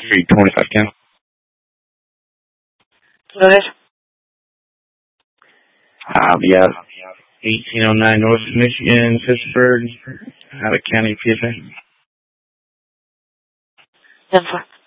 325 Ken. What is it? We have 1809 North Michigan, Pittsburgh, out of County, PSA. 10-4.